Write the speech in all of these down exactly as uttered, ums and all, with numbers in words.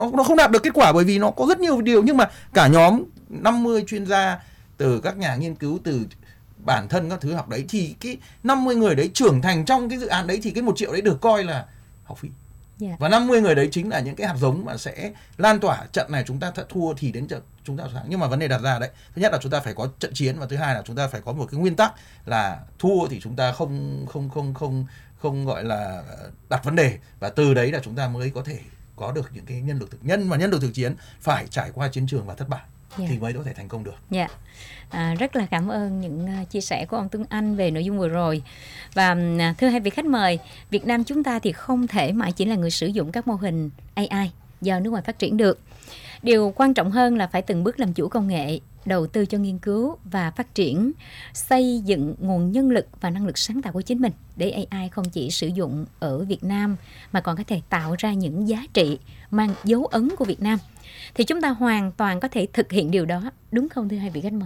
nó, nó không đạt được kết quả, bởi vì nó có rất nhiều điều. Nhưng mà cả nhóm năm mươi chuyên gia, từ các nhà nghiên cứu, từ bản thân các thứ học đấy, thì cái năm mươi người đấy trưởng thành trong cái dự án đấy, thì cái một triệu đấy được coi là học phí. Yeah. Và năm mươi người đấy chính là những cái hạt giống mà sẽ lan tỏa. Trận này chúng ta thua thì đến trận chúng ta thắng. Nhưng mà vấn đề đặt ra đấy, thứ nhất là chúng ta phải có trận chiến, và thứ hai là chúng ta phải có một cái nguyên tắc là thua thì chúng ta không không không không không gọi là đặt vấn đề, và từ đấy là chúng ta mới có thể có được những cái nhân lực thực nhân, và nhân lực thực chiến phải trải qua chiến trường và thất bại. Yeah. Thì mới có thể thành công được. Dạ. Yeah. À, rất là cảm ơn những uh, chia sẻ của ông Tuấn Anh về nội dung vừa rồi. Và uh, thưa hai vị khách mời, Việt Nam chúng ta thì không thể mãi chỉ là người sử dụng các mô hình a i do nước ngoài phát triển được. Điều quan trọng hơn là phải từng bước làm chủ công nghệ, đầu tư cho nghiên cứu và phát triển, xây dựng nguồn nhân lực và năng lực sáng tạo của chính mình, để a i không chỉ sử dụng ở Việt Nam mà còn có thể tạo ra những giá trị mang dấu ấn của Việt Nam. Thì chúng ta hoàn toàn có thể thực hiện điều đó, đúng không thưa hai vị khách mời?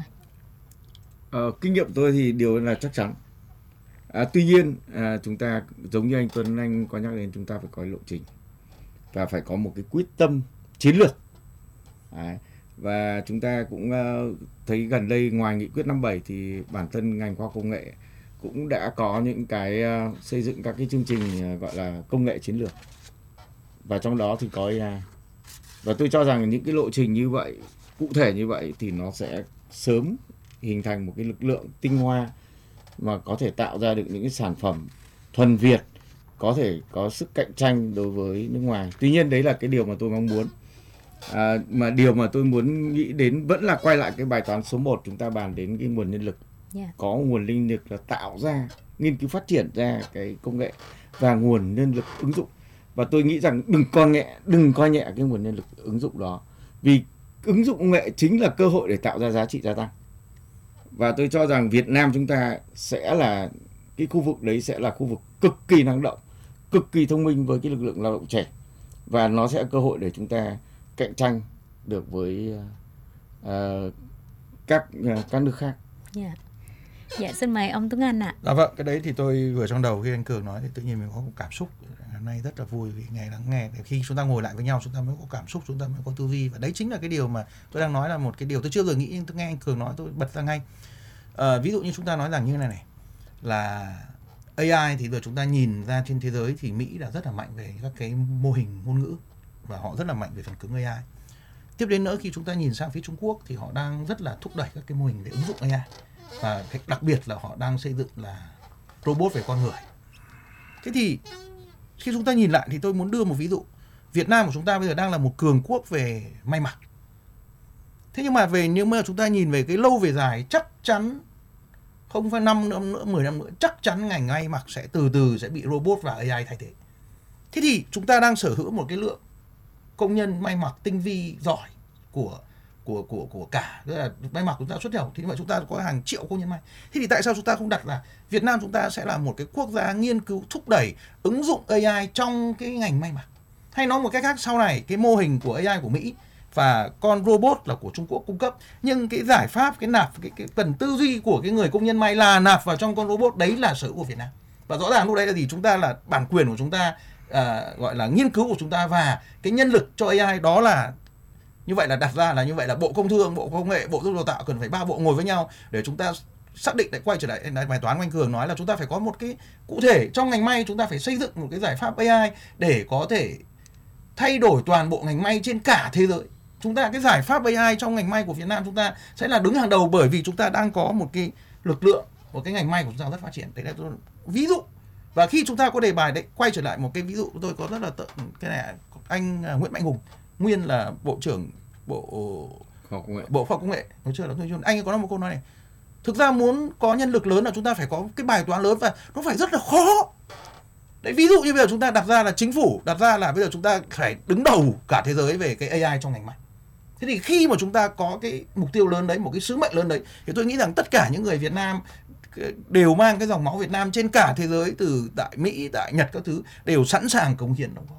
Ờ, kinh nghiệm tôi thì điều là chắc chắn. À, tuy nhiên à, chúng ta giống như anh Tuấn Anh có nhắc đến, chúng ta phải có lộ trình và phải có một cái quyết tâm chiến lược. À, và chúng ta cũng uh, thấy gần đây ngoài nghị quyết năm bảy thì bản thân ngành khoa học công nghệ cũng đã có những cái uh, xây dựng các cái chương trình uh, gọi là công nghệ chiến lược, và trong đó thì có a i. Và tôi cho rằng những cái lộ trình như vậy, cụ thể như vậy, thì nó sẽ sớm hình thành một cái lực lượng tinh hoa mà có thể tạo ra được những cái sản phẩm thuần Việt, có thể có sức cạnh tranh đối với nước ngoài. Tuy nhiên đấy là cái điều mà tôi mong muốn. À, mà điều mà tôi muốn nghĩ đến vẫn là quay lại cái bài toán số một, chúng ta bàn đến cái nguồn nhân lực. Yeah. Có nguồn nhân lực là tạo ra, nghiên cứu phát triển ra cái công nghệ, và nguồn nhân lực ứng dụng. Và tôi nghĩ rằng đừng coi nhẹ, đừng coi nhẹ cái nguồn nhân lực ứng dụng đó. Vì ứng dụng công nghệ chính là cơ hội để tạo ra giá trị gia tăng. Và tôi cho rằng Việt Nam chúng ta sẽ là, cái khu vực đấy sẽ là khu vực cực kỳ năng động, cực kỳ thông minh với cái lực lượng lao động trẻ. Và nó sẽ là cơ hội để chúng ta cạnh tranh được với uh, các uh, các nước khác. Dạ. Dạ, xin mời ông Tuấn Anh ạ. À, vâng, cái đấy thì tôi vừa trong đầu khi anh Cường nói thì tự nhiên mình có một cảm xúc. Hôm nay rất là vui vì ngày lắng nghe. Để khi chúng ta ngồi lại với nhau, chúng ta mới có cảm xúc, chúng ta mới có tư duy. Và đấy chính là cái điều mà tôi đang nói, là một cái điều tôi chưa bao giờ nghĩ, nhưng tôi nghe anh Cường nói tôi bật ra ngay. À, ví dụ như chúng ta nói rằng như này này, là a i thì giờ chúng ta nhìn ra trên thế giới thì Mỹ đã rất là mạnh về các cái mô hình ngôn ngữ, và họ rất là mạnh về phần cứng a i. Tiếp đến nữa, khi chúng ta nhìn sang phía Trung Quốc thì họ đang rất là thúc đẩy các cái mô hình về ứng dụng a i, và đặc biệt là họ đang xây dựng là robot về con người. Thế thì khi chúng ta nhìn lại thì tôi muốn đưa một ví dụ. Việt Nam của chúng ta bây giờ đang là một cường quốc về may mặc. Thế nhưng mà về nếu mà chúng ta nhìn về cái lâu về dài, chắc chắn không phải năm năm nữa, mười năm nữa, chắc chắn ngành may mặc sẽ từ từ sẽ bị robot và a i thay thế. Thế thì chúng ta đang sở hữu một cái lượng công nhân may mặc tinh vi giỏi của của của của cả, tức là may mặc chúng ta xuất khẩu, thì như vậy chúng ta có hàng triệu công nhân may. Thế thì tại sao chúng ta không đặt là Việt Nam chúng ta sẽ là một cái quốc gia nghiên cứu thúc đẩy ứng dụng a i trong cái ngành may mặc? Hay nói một cách khác, sau này cái mô hình của a i của Mỹ và con robot là của Trung Quốc cung cấp, nhưng cái giải pháp, cái nạp, cái, cái phần tư duy của cái người công nhân may là nạp vào trong con robot, đấy là sở hữu của Việt Nam. Và rõ ràng lúc đấy là gì? Chúng ta là bản quyền của chúng ta, à, gọi là nghiên cứu của chúng ta, và cái nhân lực cho a i đó là như vậy, là đặt ra là như vậy là Bộ Công Thương, Bộ Công nghệ, Bộ Giáo dục Đào tạo cần phải ba bộ ngồi với nhau để chúng ta xác định, lại quay trở lại bài toán của anh Cường nói là chúng ta phải có một cái cụ thể trong ngành may, chúng ta phải xây dựng một cái giải pháp a i để có thể thay đổi toàn bộ ngành may trên cả thế giới. Chúng ta cái giải pháp a i trong ngành may của Việt Nam chúng ta sẽ là đứng hàng đầu, bởi vì chúng ta đang có một cái lực lượng, một cái ngành may của chúng ta rất phát triển. Đấy là tôi ví dụ. Và khi chúng ta có đề bài đấy, quay trở lại một cái ví dụ tôi có rất là tự, cái này anh Nguyễn Mạnh Hùng, nguyên là Bộ trưởng Bộ Khoa học Công nghệ. Bộ Khoa học Công nghệ, nói chưa là anh ấy có nói một câu nói này. Thực ra muốn có nhân lực lớn là chúng ta phải có cái bài toán lớn, và nó phải rất là khó. Đấy, ví dụ như bây giờ chúng ta đặt ra là chính phủ đặt ra là bây giờ chúng ta phải đứng đầu cả thế giới về cái a i trong ngành may. Thế thì khi mà chúng ta có cái mục tiêu lớn đấy, một cái sứ mệnh lớn đấy, thì tôi nghĩ rằng tất cả những người Việt Nam đều mang cái dòng máu Việt Nam trên cả thế giới, từ tại Mỹ, tại Nhật các thứ, đều sẵn sàng cống hiến đóng góp.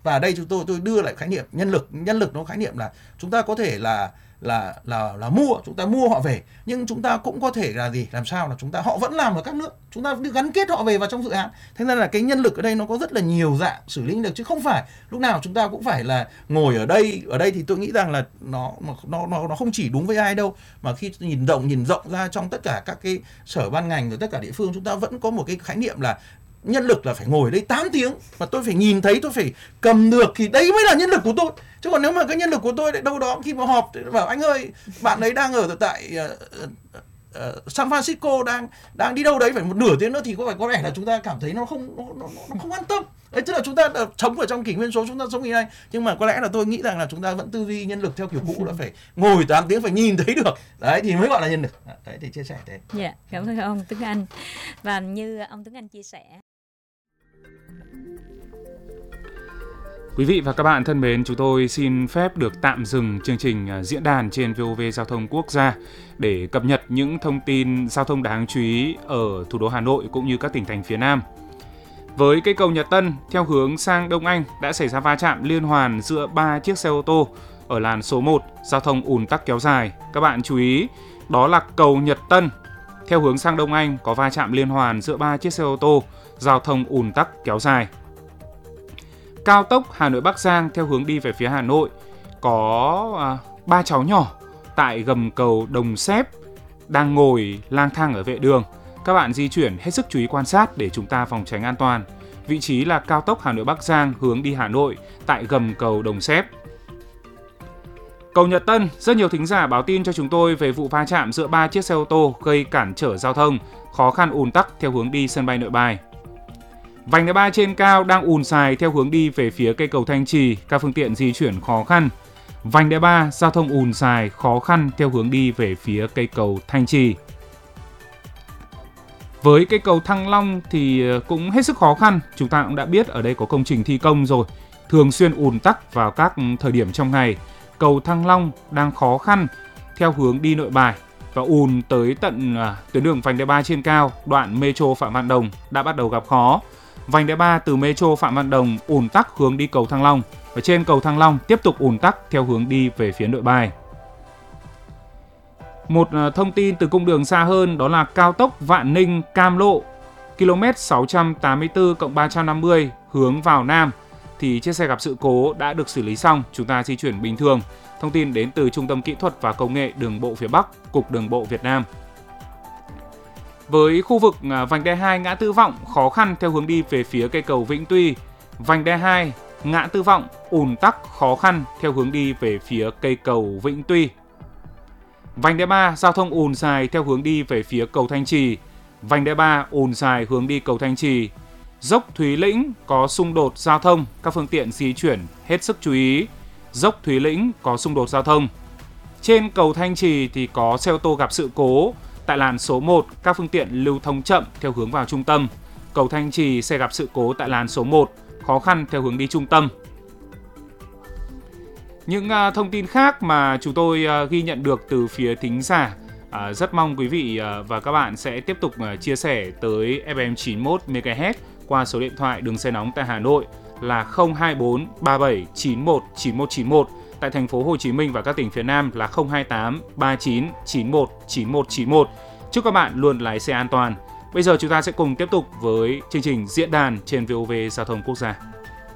Và ở đây chúng tôi tôi đưa lại khái niệm nhân lực. Nhân lực nó khái niệm là chúng ta có thể là là là là mua, chúng ta mua họ về, nhưng chúng ta cũng có thể là gì, làm sao là chúng ta họ vẫn làm ở các nước, chúng ta gắn kết họ về vào trong dự án. Thế nên là cái nhân lực ở đây nó có rất là nhiều dạng xử lý được, chứ không phải lúc nào chúng ta cũng phải là ngồi ở đây. Ở đây thì tôi nghĩ rằng là nó nó nó nó không chỉ đúng với ai đâu, mà khi nhìn rộng nhìn rộng ra trong tất cả các cái sở ban ngành rồi tất cả địa phương, chúng ta vẫn có một cái khái niệm là nhân lực là phải ngồi đây tám tiếng mà tôi phải nhìn thấy, tôi phải cầm được, thì đấy mới là nhân lực của tôi. Chứ còn nếu mà cái nhân lực của tôi lại đâu đó khi mà họp bảo anh ơi, bạn ấy đang ở tại uh, uh, San Francisco, đang đang đi đâu đấy phải một nửa tiếng nữa, thì có phải có vẻ là chúng ta cảm thấy nó không nó, nó, nó không an tâm. Đấy, tức là chúng ta sống ở trong kỷ nguyên số, chúng ta sống như này, nhưng mà có lẽ là tôi nghĩ rằng là chúng ta vẫn tư duy nhân lực theo kiểu cũ, là phải ngồi tám tiếng, phải nhìn thấy được, đấy thì mới gọi là nhân lực. Đấy thì chia sẻ thế. Dạ, yeah, cảm ơn ông Tuấn Anh. Và như ông Tuấn Anh chia sẻ, quý vị và các bạn thân mến, chúng tôi xin phép được tạm dừng chương trình diễn đàn trên vê o vê Giao thông Quốc gia để cập nhật những thông tin giao thông đáng chú ý ở thủ đô Hà Nội cũng như các tỉnh thành phía Nam. Với cây cầu Nhật Tân theo hướng sang Đông Anh đã xảy ra va chạm liên hoàn giữa ba chiếc xe ô tô ở làn số một, giao thông ùn tắc kéo dài. Các bạn chú ý, đó là cầu Nhật Tân theo hướng sang Đông Anh có va chạm liên hoàn giữa ba chiếc xe ô tô, giao thông ùn tắc kéo dài. Cao tốc Hà Nội Bắc Giang theo hướng đi về phía Hà Nội có ba à, cháu nhỏ tại gầm cầu Đồng Xép đang ngồi lang thang ở vệ đường. Các bạn di chuyển hết sức chú ý quan sát để chúng ta phòng tránh an toàn. Vị trí là cao tốc Hà Nội Bắc Giang hướng đi Hà Nội tại gầm cầu Đồng Xép. Cầu Nhật Tân, rất nhiều thính giả báo tin cho chúng tôi về vụ va chạm giữa ba chiếc xe ô tô gây cản trở giao thông, khó khăn ùn tắc theo hướng đi sân bay Nội Bài. Vành đai ba trên cao đang ùn xài theo hướng đi về phía cây cầu Thanh Trì, các phương tiện di chuyển khó khăn. Vành đai ba, giao thông ùn xài khó khăn theo hướng đi về phía cây cầu Thanh Trì. Với cây cầu Thăng Long thì cũng hết sức khó khăn, chúng ta cũng đã biết ở đây có công trình thi công rồi, thường xuyên ùn tắc vào các thời điểm trong ngày. Cầu Thăng Long đang khó khăn theo hướng đi Nội Bài và ùn tới tận uh, tuyến đường vành đai ba trên cao, đoạn Metro Phạm Văn Đồng đã bắt đầu gặp khó. Vành đai ba từ Metro Phạm Văn Đồng ùn tắc hướng đi cầu Thăng Long và trên cầu Thăng Long tiếp tục ùn tắc theo hướng đi về phía Nội Bài. Một uh, thông tin từ cung đường xa hơn đó là cao tốc Vạn Ninh Cam Lộ km sáu trăm tám mươi tư cộng ba trăm năm mươi hướng vào Nam thì chiếc xe gặp sự cố đã được xử lý xong, chúng ta di chuyển bình thường. Thông tin đến từ Trung tâm Kỹ thuật và Công nghệ Đường bộ phía Bắc, Cục Đường bộ Việt Nam. Với khu vực vành đai hai ngã tư Vọng khó khăn theo hướng đi về phía cây cầu Vĩnh Tuy, vành đai hai ngã tư Vọng ùn tắc khó khăn theo hướng đi về phía cây cầu Vĩnh Tuy. Vành đai ba giao thông ùn dài theo hướng đi về phía cầu Thanh Trì, vành đai ba ùn dài hướng đi cầu Thanh Trì. Dốc Thúy Lĩnh có xung đột giao thông, các phương tiện di chuyển hết sức chú ý. Dốc Thúy Lĩnh có xung đột giao thông. Trên cầu Thanh Trì thì có xe ô tô gặp sự cố. Tại làn số một, các phương tiện lưu thông chậm theo hướng vào trung tâm. Cầu Thanh Trì xe gặp sự cố tại làn số một, khó khăn theo hướng đi trung tâm. Những uh, thông tin khác mà chúng tôi uh, ghi nhận được từ phía thính giả, uh, rất mong quý vị uh, và các bạn sẽ tiếp tục uh, chia sẻ tới ép em chín mươi mốt mê ga héc qua số điện thoại đường dây nóng tại Hà Nội là không hai bốn ba bảy chín một chín một chín một, tại thành phố Hồ Chí Minh và các tỉnh phía Nam là không hai tám ba chín chín một chín một chín một. Chúc các bạn luôn lái xe an toàn. Bây giờ chúng ta sẽ cùng tiếp tục với chương trình diễn đàn trên vê o vê Giao thông Quốc gia.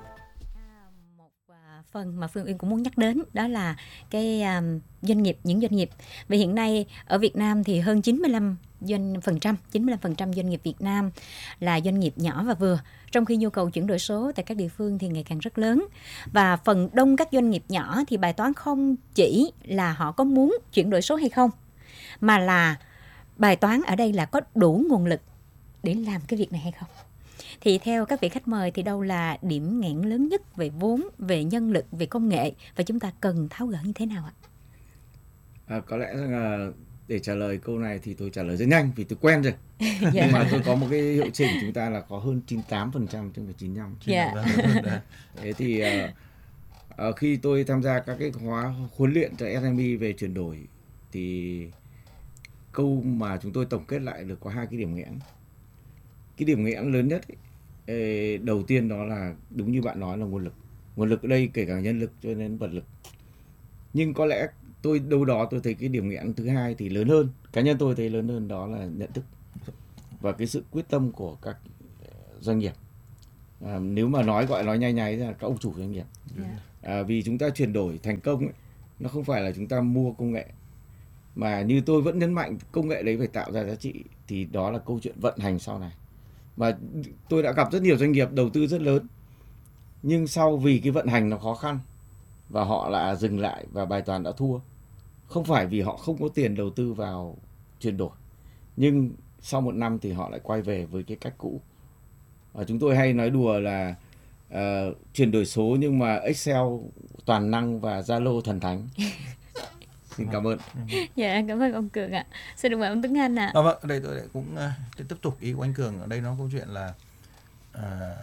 Phần mà Phương Uyên cũng muốn nhắc đến đó là cái um, doanh nghiệp, những doanh nghiệp. Vì hiện nay ở Việt Nam thì hơn chín mươi lăm doanh phần trăm, chín mươi lăm phần trăm doanh nghiệp Việt Nam là doanh nghiệp nhỏ và vừa, trong khi nhu cầu chuyển đổi số tại các địa phương thì ngày càng rất lớn. Và phần đông các doanh nghiệp nhỏ thì bài toán không chỉ là họ có muốn chuyển đổi số hay không, mà là bài toán ở đây là có đủ nguồn lực để làm cái việc này hay không. Thì theo các vị khách mời thì đâu là điểm nghẽn lớn nhất về vốn, về nhân lực, về công nghệ và chúng ta cần tháo gỡ như thế nào ạ? À, có lẽ là để trả lời câu này thì tôi trả lời rất nhanh vì tôi quen rồi. Yeah. Nhưng mà tôi có một cái hiệu chỉnh, chúng ta là có hơn chín mươi tám phần trăm chứ không phải chín mươi lăm. Yeah. Thế thì uh, uh, khi tôi tham gia các cái khóa huấn luyện cho ét em e về chuyển đổi thì câu mà chúng tôi tổng kết lại được có hai cái điểm nghẽn. Cái điểm nghẽn lớn nhất ấy, đầu tiên đó là đúng như bạn nói là nguồn lực. Nguồn lực ở đây kể cả nhân lực cho đến vật lực. Nhưng có lẽ tôi đâu đó tôi thấy cái điểm nghẽn thứ hai thì lớn hơn, cá nhân tôi thấy lớn hơn, đó là nhận thức và cái sự quyết tâm của các doanh nghiệp. À, nếu mà nói gọi nói nhay nhay là các ông chủ doanh nghiệp. Yeah. À, vì chúng ta chuyển đổi thành công ấy, nó không phải là chúng ta mua công nghệ, mà như tôi vẫn nhấn mạnh công nghệ đấy phải tạo ra giá trị, thì đó là câu chuyện vận hành sau này. Và tôi đã gặp rất nhiều doanh nghiệp đầu tư rất lớn, nhưng sau vì cái vận hành nó khó khăn và họ lại dừng lại và bài toán đã thua. Không phải vì họ không có tiền đầu tư vào chuyển đổi, nhưng sau một năm thì họ lại quay về với cái cách cũ. Và chúng tôi hay nói đùa là uh, chuyển đổi số nhưng mà Excel toàn năng và Zalo thần thánh. Xin cảm ơn. Dạ, cảm ơn ông Cường ạ. Xin được mời ông Tuấn Anh ạ. À, vâng, ở đây tôi lại cũng uh, tiếp tục ý của anh Cường. Ở đây nó câu chuyện là uh,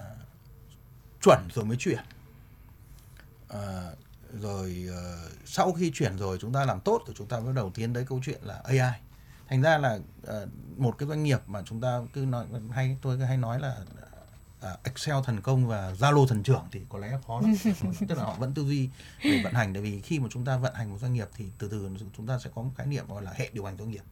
chuẩn rồi mới chuyển. Uh, rồi uh, sau khi chuyển rồi chúng ta làm tốt rồi chúng ta bắt đầu tiến tới câu chuyện là a i. Thành ra là uh, một cái doanh nghiệp mà chúng ta cứ nói hay tôi hay nói là uh, Excel thần công và Zalo thần trưởng thì có lẽ khó lắm. Tức là họ vẫn tư duy về vận hành, tại vì khi mà chúng ta vận hành một doanh nghiệp thì từ từ chúng ta sẽ có một khái niệm gọi là hệ điều hành doanh nghiệp.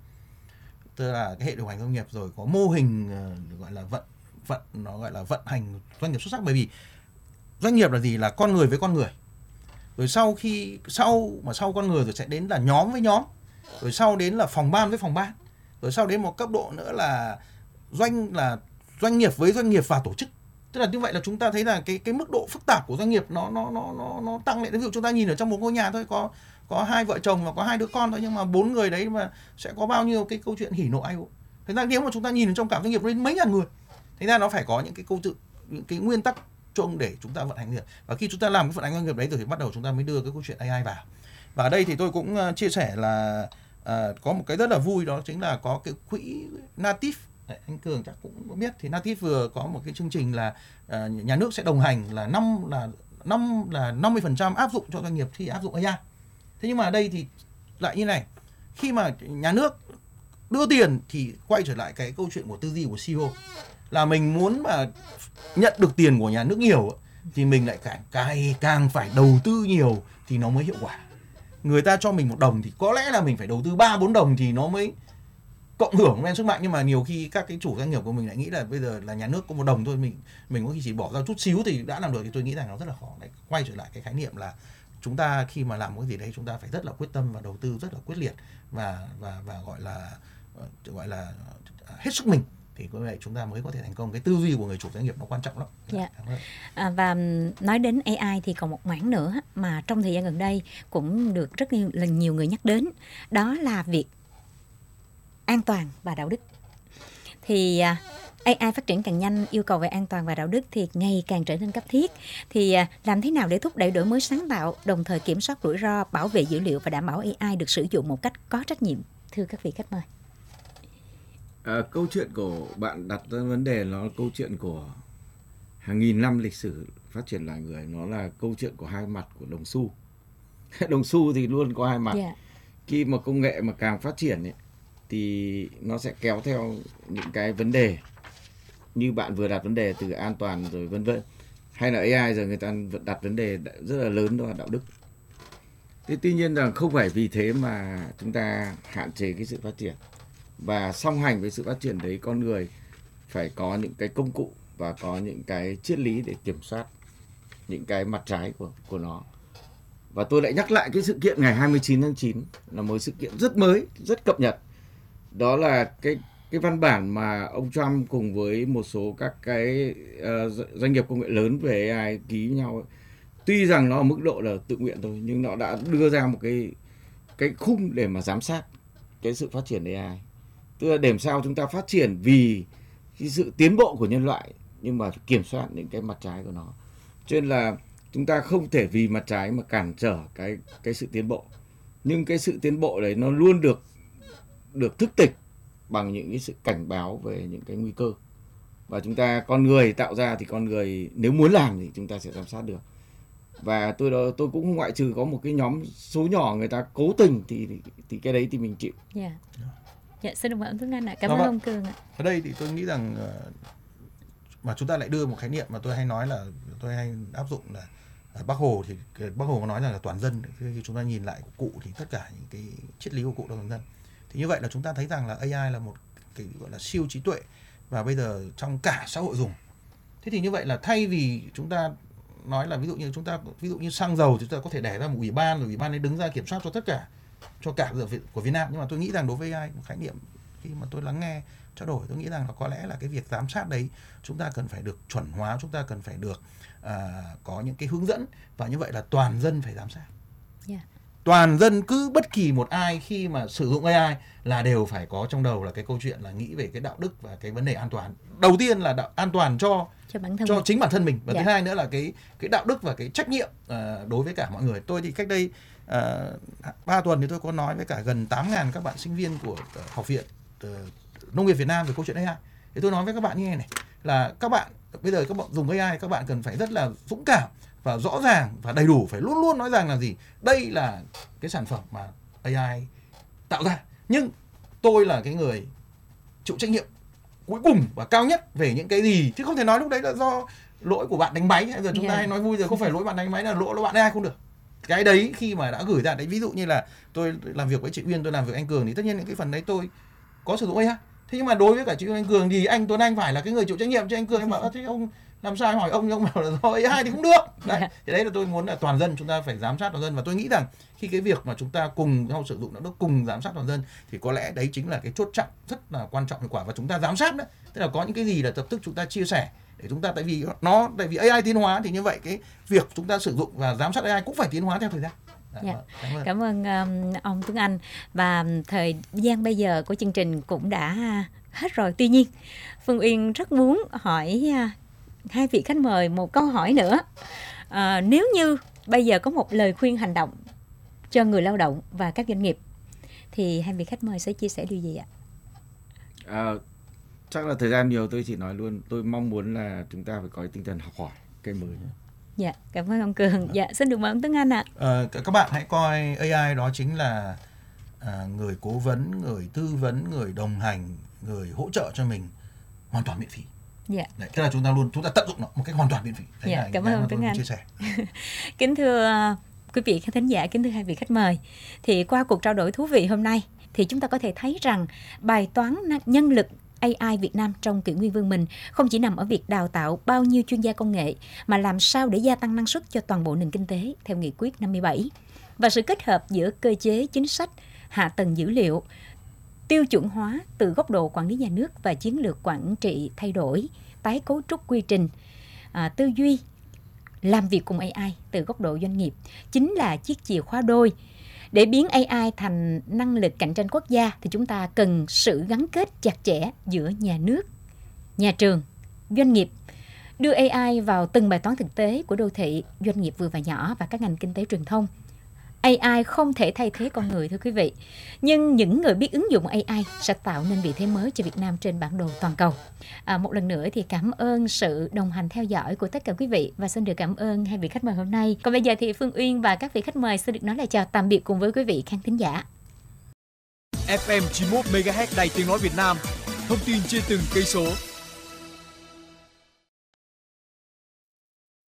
Tức là cái hệ điều hành doanh nghiệp rồi có mô hình uh, gọi là vận vận nó gọi là vận hành doanh nghiệp xuất sắc, bởi vì doanh nghiệp là gì, là con người với con người. Rồi sau khi sau mà sau con người rồi sẽ đến là nhóm với nhóm, rồi sau đến là phòng ban với phòng ban, rồi sau đến một cấp độ nữa là doanh là doanh nghiệp với doanh nghiệp và tổ chức. Tức là như vậy là chúng ta thấy là cái cái mức độ phức tạp của doanh nghiệp nó nó nó nó nó tăng lên. Ví dụ chúng ta nhìn ở trong một ngôi nhà thôi, có có hai vợ chồng và có hai đứa con thôi, nhưng mà bốn người đấy mà sẽ có bao nhiêu cái câu chuyện hỉ nộ ai ố. Thế ra nếu mà chúng ta nhìn ở trong cả doanh nghiệp đến mấy ngàn người, thế ra nó phải có những cái câu tự những cái nguyên tắc chung để chúng ta vận hành nghiệp. Và khi chúng ta làm cái vận hành doanh nghiệp đấy rồi thì bắt đầu chúng ta mới đưa cái câu chuyện a i vào. Và ở đây thì tôi cũng uh, chia sẻ là uh, có một cái rất là vui, đó chính là có cái quỹ Native. Đấy, anh Cường chắc cũng có biết thì Native vừa có một cái chương trình là uh, nhà nước sẽ đồng hành là năm là năm là năm mươi phần trăm áp dụng cho doanh nghiệp khi áp dụng a i. Thế nhưng mà ở đây thì lại như này, khi mà nhà nước đưa tiền thì quay trở lại cái câu chuyện của tư duy của xê e ô, là mình muốn mà nhận được tiền của nhà nước nhiều thì mình lại càng càng càng phải đầu tư nhiều thì nó mới hiệu quả. Người ta cho mình một đồng thì có lẽ là mình phải đầu tư ba bốn đồng thì nó mới cộng hưởng lên sức mạnh, nhưng mà nhiều khi các cái chủ doanh nghiệp của mình lại nghĩ là bây giờ là nhà nước có một đồng thôi, mình mình có khi chỉ bỏ ra chút xíu thì đã làm được, thì tôi nghĩ rằng nó rất là khó. Đấy, quay trở lại cái khái niệm là chúng ta khi mà làm cái gì đấy chúng ta phải rất là quyết tâm và đầu tư rất là quyết liệt và và và gọi là gọi là hết sức mình, thì như vậy chúng ta mới có thể thành công. Cái tư duy của người chủ doanh nghiệp nó quan trọng lắm. Dạ. À, và nói đến a i thì còn một mảng nữa mà trong thời gian gần đây cũng được rất nhiều, là nhiều người nhắc đến, đó là việc an toàn và đạo đức. Thì a i phát triển càng nhanh, yêu cầu về an toàn và đạo đức thì ngày càng trở nên cấp thiết. Thì làm thế nào để thúc đẩy đổi mới sáng tạo, đồng thời kiểm soát rủi ro, bảo vệ dữ liệu và đảm bảo a i được sử dụng một cách có trách nhiệm? Thưa các vị khách mời. À, câu chuyện của bạn đặt ra vấn đề nó là câu chuyện của hàng nghìn năm lịch sử phát triển loài người. Nó là câu chuyện của hai mặt của đồng xu. Đồng xu thì luôn có hai mặt. Yeah. Khi mà công nghệ mà càng phát triển ấy, thì nó sẽ kéo theo những cái vấn đề như bạn vừa đặt vấn đề từ an toàn rồi vân vân, hay là a i giờ người ta đặt vấn đề rất là lớn, đó là đạo đức. Thế tuy nhiên rằng không phải vì thế mà chúng ta hạn chế cái sự phát triển, và song hành với sự phát triển đấy, con người phải có những cái công cụ và có những cái triết lý để kiểm soát những cái mặt trái của của nó. Và tôi lại nhắc lại cái sự kiện ngày hai mươi chín tháng chín là một sự kiện rất mới, rất cập nhật. Đó là cái cái văn bản mà ông Trump cùng với một số các cái uh, doanh nghiệp công nghệ lớn về a i ký với nhau ấy. Tuy rằng nó ở mức độ là tự nguyện thôi, nhưng nó đã đưa ra một cái cái khung để mà giám sát cái sự phát triển a i. Tức là để làm sao chúng ta phát triển vì cái sự tiến bộ của nhân loại, nhưng mà kiểm soát những cái mặt trái của nó. Cho nên là chúng ta không thể vì mặt trái mà cản trở cái cái sự tiến bộ. Nhưng cái sự tiến bộ đấy nó luôn được được thức tỉnh bằng những cái sự cảnh báo về những cái nguy cơ. Và chúng ta, con người tạo ra thì con người nếu muốn làm thì chúng ta sẽ giám sát được. Và tôi đó, tôi cũng không ngoại trừ có một cái nhóm số nhỏ người ta cố tình thì thì cái đấy thì mình chịu. Dạ. Yeah. Dạ, xin cảm ơn Tuấn Anh ạ. Cảm ơn ông Cường ạ. Ở đây thì tôi nghĩ rằng mà chúng ta lại đưa một khái niệm mà tôi hay nói là tôi hay áp dụng là Bác Hồ thì Bác Hồ có nói rằng là toàn dân. Khi chúng ta nhìn lại của cụ thì tất cả những cái triết lý của cụ là toàn dân. Thì như vậy là chúng ta thấy rằng là a i là một cái gọi là siêu trí tuệ và bây giờ trong cả xã hội dùng. Thế thì như vậy là thay vì chúng ta nói là ví dụ như chúng ta ví dụ như xăng dầu thì chúng ta có thể đẻ ra một ủy ban rồi ủy ban ấy đứng ra kiểm soát cho tất cả cho cả của Việt Nam, nhưng mà tôi nghĩ rằng đối với a i một khái niệm khi mà tôi lắng nghe trao đổi, tôi nghĩ rằng là có lẽ là cái việc giám sát đấy chúng ta cần phải được chuẩn hóa, chúng ta cần phải được à, có những cái hướng dẫn, và như vậy là toàn dân phải giám sát. Yeah. Toàn dân, cứ bất kỳ một ai khi mà sử dụng a i là đều phải có trong đầu là cái câu chuyện là nghĩ về cái đạo đức và cái vấn đề an toàn. Đầu tiên là đạo, an toàn cho cho, bản thân cho mình. chính bản thân mình, và Dạ. thứ hai nữa là cái cái đạo đức và cái trách nhiệm uh, đối với cả mọi người. Tôi thì cách đây ba uh, tuần thì tôi có nói với cả gần tám nghìn các bạn sinh viên của uh, học viện uh, Nông nghiệp Việt Nam về câu chuyện a i. Thì tôi nói với các bạn như này này, là các bạn bây giờ các bạn dùng a i, các bạn cần phải rất là dũng cảm và rõ ràng và đầy đủ, phải luôn luôn nói rằng là gì, đây là cái sản phẩm mà a i tạo ra, nhưng tôi là cái người chịu trách nhiệm cuối cùng và cao nhất về những cái gì, chứ không thể nói lúc đấy là do lỗi của bạn đánh máy. Hay giờ chúng ta hay nói vui rồi, không phải lỗi bạn đánh máy, là lỗi của bạn a i không được. Cái đấy khi mà đã gửi ra đấy, ví dụ như là tôi làm việc với chị Uyên, tôi làm việc với anh Cường, thì tất nhiên những cái phần đấy tôi có sử dụng a i. Thế nhưng mà đối với cả chị Uyên, anh Cường thì anh Tuấn Anh phải là cái người chịu trách nhiệm, chứ anh Cường em bảo thế ông làm sao, em hỏi ông, ông bảo là do a i thì cũng được. Đấy, thì đấy là tôi muốn là toàn dân chúng ta phải giám sát toàn dân, và tôi nghĩ rằng khi cái việc mà chúng ta cùng nhau sử dụng nó cùng giám sát toàn dân thì có lẽ đấy chính là cái chốt chặn rất là quan trọng, hiệu quả. Và chúng ta giám sát đấy, tức là có những cái gì là lập tức chúng ta chia sẻ để chúng ta, tại vì nó tại vì a i tiến hóa thì như vậy cái việc chúng ta sử dụng và giám sát a i cũng phải tiến hóa theo thời gian. Dạ, dạ. Cảm ơn, cảm ơn um, ông Tuấn Anh. Và thời gian bây giờ của chương trình cũng đã hết rồi. Tuy nhiên Phương Uyên rất muốn hỏi uh, hai vị khách mời một câu hỏi nữa. À, nếu như bây giờ có một lời khuyên hành động cho người lao động và các doanh nghiệp thì hai vị khách mời sẽ chia sẻ điều gì ạ? À, chắc là thời gian nhiều, tôi chỉ nói luôn, tôi mong muốn là chúng ta phải có tinh thần học hỏi cái mới. Dạ, cảm ơn ông Cường. Dạ, xin được mời ông Tuấn Anh ạ. À, các bạn hãy coi a i đó chính là à, người cố vấn, người tư vấn, người đồng hành, người hỗ trợ cho mình hoàn toàn miễn phí. Dạ. Đấy, tức là chúng ta luôn chúng ta tận dụng nó một cách hoàn toàn miễn phí. Đấy dạ, là cảm ơn ông Tuấn Anh. Chia sẻ. Kính thưa quý vị khán thính giả, kính thưa hai vị khách mời, thì qua cuộc trao đổi thú vị hôm nay thì chúng ta có thể thấy rằng bài toán nhân lực a i Việt Nam trong kỷ nguyên vương mình không chỉ nằm ở việc đào tạo bao nhiêu chuyên gia công nghệ, mà làm sao để gia tăng năng suất cho toàn bộ nền kinh tế theo nghị quyết năm mươi bảy, và sự kết hợp giữa cơ chế chính sách, hạ tầng dữ liệu, tiêu chuẩn hóa từ góc độ quản lý nhà nước và chiến lược quản trị thay đổi, tái cấu trúc quy trình, à, tư duy làm việc cùng a i từ góc độ doanh nghiệp chính là chiếc chìa khóa đôi. Để biến a i thành năng lực cạnh tranh quốc gia thì chúng ta cần sự gắn kết chặt chẽ giữa nhà nước, nhà trường, doanh nghiệp, đưa a i vào từng bài toán thực tế của đô thị, doanh nghiệp vừa và nhỏ và các ngành kinh tế truyền thông. a i không thể thay thế con người, thưa quý vị, nhưng những người biết ứng dụng a i sẽ tạo nên vị thế mới cho Việt Nam trên bản đồ toàn cầu. À, một lần nữa thì cảm ơn sự đồng hành theo dõi của tất cả quý vị, và xin được cảm ơn hai vị khách mời hôm nay. Còn bây giờ thì Phương Uyên và các vị khách mời xin được nói lời chào tạm biệt cùng với quý vị khán thính giả. ép em chín mươi mốt mê ga héc Đài Tiếng nói Việt Nam, thông tin trên từng cây số.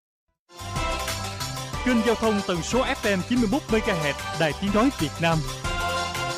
Kênh giao thông tần số ép em chín mươi mốt mê ga héc Đài Tiếng nói Việt Nam.